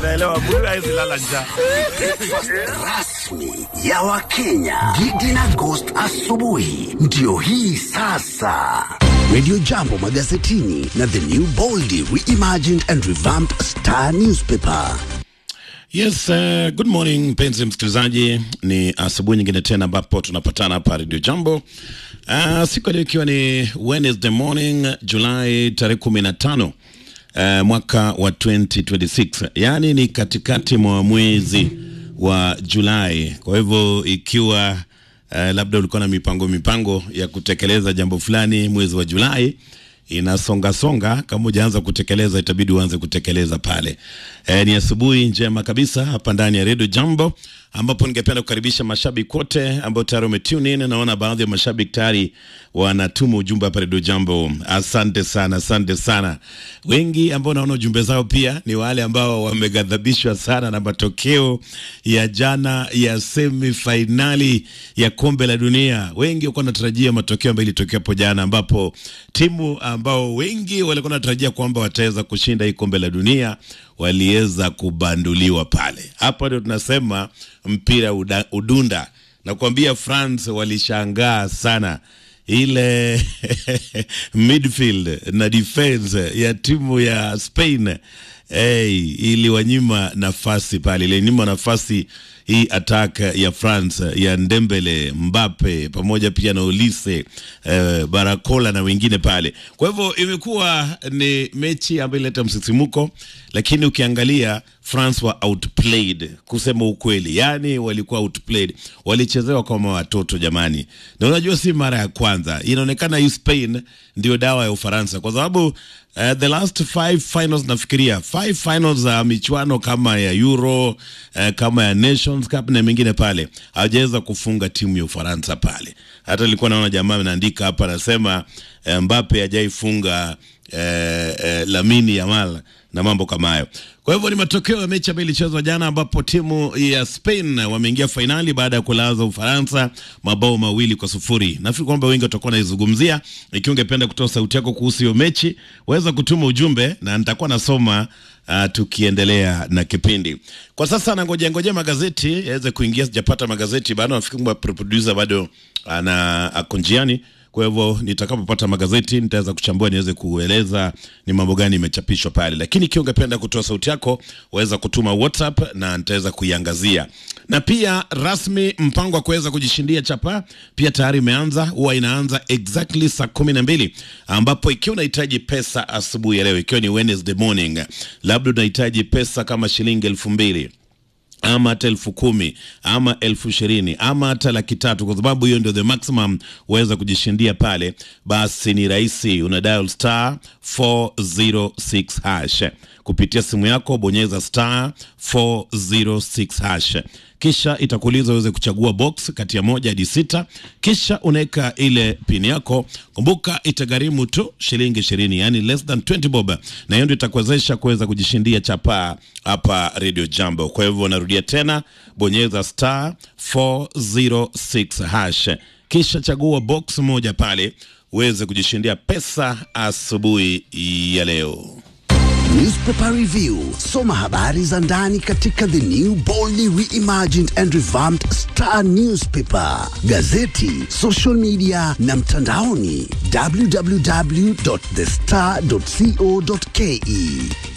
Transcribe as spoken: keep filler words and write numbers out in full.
Naelewa bure hizi lala njaa. Rasmi ya Wakenya. Gidi na Ghost asubuhi. Ndio hii sasa. Radio Jambo magazetini na The New Boldly reimagined and revamped Star newspaper. Yes, uh, good morning mpenzi msikilizaji. Ni asubuhi nyingine tena ambapo tunapatana hapa Radio Jambo. Uh, siku leo ikiwa ni Wednesday morning, July tarehe kumi na tano. Uh, mwaka wa twenty twenty-six, yani ni katikati mwa mwezi wa Julai. Kwa hivyo ikiwa uh, labda ulikuwa na mipango mipango ya kutekeleza jambo fulani mwezi wa Julai, inasonga songa, kama hujaanza kutekeleza itabidi uanze kutekeleza pale. E, ni asubuhi njema kabisa hapa ndani ya Radio Jambo, ambapo ningependa kukaribisha mashabiki wote ambao tayari wametune in. Naona baadhi ya mashabiki tayari wanatuma ujumbe hapa Radio Jambo. Asante sana, asante sana. Wengi ambao naona ujumbe zao pia ni wale ambao wamegadhabishwa sana na matokeo ya jana ya semi finali ya kombe la dunia. Wengi walikuwa wanatarajia matokeo ambayo ilitokea hapo jana, ambapo timu ambao wengi walikuwa wanatarajia kwamba wataweza kushinda hii kombe la dunia waliweza kubanduliwa pale. Hapo ndio tunasema mpira uda, udunda. Na kuambia France walishangaa sana ile midfield na defense ya timu ya Spain. Hey, ili wanyima nafasi pale, ili wanyima nafasi hii attack ya France ya Dembele, Mbappe pamoja pia na Olise, eh, Barakola na wengine pale. Kwa hivyo imekuwa ni mechi ambayo ileta msisimuko, lakini ukiangalia France wa outplayed kusema ukweli. Yani walikuwa outplayed, walichezewa kama watoto jamani. Na unajua si mara ya kwanza. Inaonekana hii Spain ndio dawa ya Ufaransa, kwa sababu Uh, the last five finals nafikiria five finals za uh, michuano kama ya Euro, uh, kama ya Nations Cup na mengine pale, hawajaweza kufunga timu ya Ufaransa pale. Hata nilikuwa naona jamaa anaandika hapa anasema uh, Mbappe hajaifunga uh, uh, Lamine Yamal na mambo kama hayo. Kwa hivyo ni matokeo ya mechi ambayo ilichezwa jana, ambapo timu ya Spain wameingia finali baada ya kulaza Ufaransa mabao mawili kwa sufuri. Nafikiri kwamba wengi watakuwa naizungumzia. Ikiwa ungependa kutoa sauti yako kuhusu hiyo mechi, waweza kutuma ujumbe na nitakuwa nasoma uh, tukiendelea na kipindi. Kwa sasa na ngoja ngoja magazeti yaweze kuingia, sijapata magazeti bado. Nafikiri kwamba producer bado ana akonjiani. Kwa hivyo nitakapopata magazeti nitaweza kuchambua niweze kueleza ni mambo gani imechapishwa pale. Lakini ikiwa ungependa kutoa sauti yako, waweza kutuma WhatsApp na nitaweza kuiangazia. Na pia rasmi mpango wa kuweza kujishindia chapa pia tayari imeanza. Huwa inaanza exactly saa kumi na mbili, ambapo ikiwa unahitaji pesa asubuhi ya leo, ikiwa ni Wednesday morning, labda unahitaji pesa kama shilingi elfu mbili ama hata elfu kumi ama elfu ishirini ama hata laki tatu, kwa sababu hiyo ndio the maximum uweza kujishindia pale, basi ni rahisi. Una dial star four zero six hash kupitia simu yako, bonyeza star four zero six hash, kisha itakuuliza uweze kuchagua box kati ya moja hadi sita, kisha unaweka ile pin yako. Kumbuka itagharimu tu shilingi ishirini, yani less than twenty bob, na hiyo ndio itakuwezesha kuweza kujishindia chapa hapa Radio Jambo. Kwa hivyo narudia tena, bonyeza star four zero six hash, kisha chagua box moja pale uweze kujishindia pesa asubuhi ya leo. Newspaper Review. Soma habari za ndani katika The New Boldly reimagined and revamped Star newspaper, gazeti, social media na mtandaoni w w w dot the star dot co dot ke.